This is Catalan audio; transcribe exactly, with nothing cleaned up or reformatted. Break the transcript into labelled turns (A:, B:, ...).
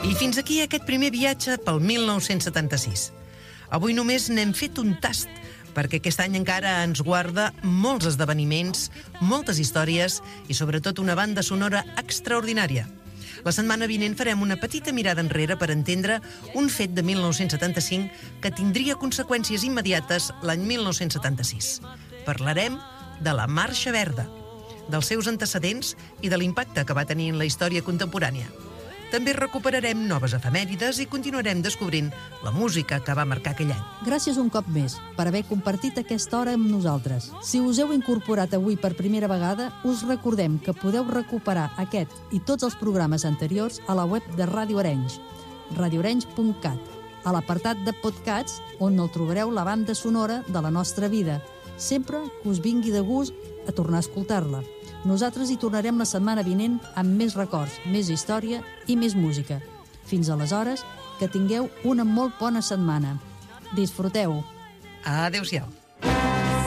A: I fins aquí aquest primer viatge pel mil nou-cents setanta-sis. Avui només n'hem fet un tast, perquè aquest any encara ens guarda molts esdeveniments, moltes històries i sobretot una banda sonora extraordinària. La setmana vinent farem una petita mirada enrere per entendre un fet de mil nou-cents setanta-cinc que tindria conseqüències immediates l'any mil nou-cents setanta-sis. Parlarem de la Marxa Verda, dels seus antecedents i de l'impacte que va tenir en la història contemporània. També recuperarem noves efemèrides i continuarem descobrint la música que va marcar aquell any.
B: Gràcies un cop més per haver compartit aquesta hora amb nosaltres. Si us heu incorporat avui per primera vegada, us recordem que podeu recuperar aquest i tots els programes anteriors a la web de Ràdio Arenys, radio arenys punt cat, a l'apartat de podcasts, on el trobareu la banda sonora de la nostra vida, sempre que us vingui de gust a tornar a escoltar-la. Nosaltres hi tornarem la setmana vinent amb més records, més història i més música. Fins aleshores, que tingueu una molt bona setmana. Disfruteu!
A: Adéu-siau!